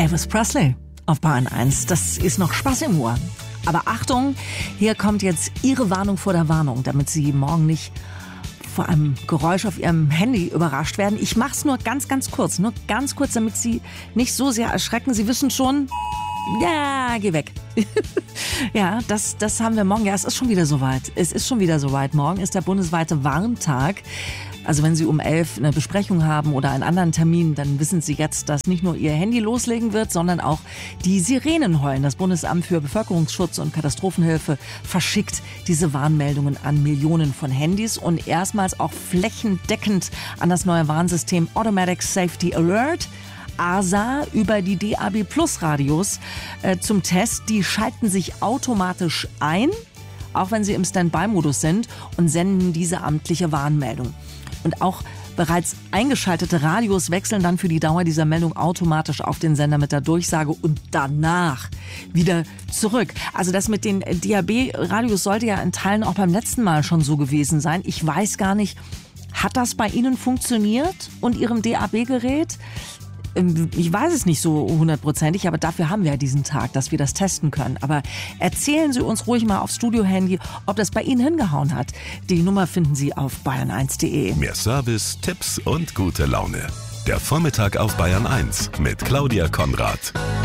Elvis Presley auf Bayern 1. Das ist noch Spaß im Ohr. Aber Achtung, hier kommt jetzt Ihre Warnung vor der Warnung, damit Sie morgen nicht vor einem Geräusch auf Ihrem Handy überrascht werden. Ich mache es nur ganz kurz, damit Sie nicht so sehr erschrecken. Sie wissen schon, ja, geh weg. Ja, das haben wir morgen. Ja, es ist schon wieder soweit. Morgen ist der bundesweite Warntag. Also wenn Sie um 11 eine Besprechung haben oder einen anderen Termin, dann wissen Sie jetzt, dass nicht nur Ihr Handy loslegen wird, sondern auch die Sirenen heulen. Das Bundesamt für Bevölkerungsschutz und Katastrophenhilfe verschickt diese Warnmeldungen an Millionen von Handys und erstmals auch flächendeckend an das neue Warnsystem Automatic Safety Alert, ASA, über die DAB+ Radios zum Test. Die schalten sich automatisch ein, auch wenn sie im Standby-Modus sind, und senden diese amtliche Warnmeldung. Und auch bereits eingeschaltete Radios wechseln dann für die Dauer dieser Meldung automatisch auf den Sender mit der Durchsage und danach wieder zurück. Also das mit den DAB-Radios sollte ja in Teilen auch beim letzten Mal schon so gewesen sein. Ich weiß gar nicht, hat das bei Ihnen funktioniert und Ihrem DAB-Gerät? Ich weiß es nicht so 100%, aber dafür haben wir ja diesen Tag, dass wir das testen können. Aber erzählen Sie uns ruhig mal aufs Studio-Handy, ob das bei Ihnen hingehauen hat. Die Nummer finden Sie auf bayern1.de. Mehr Service, Tipps und gute Laune. Der Vormittag auf Bayern 1 mit Claudia Konrad.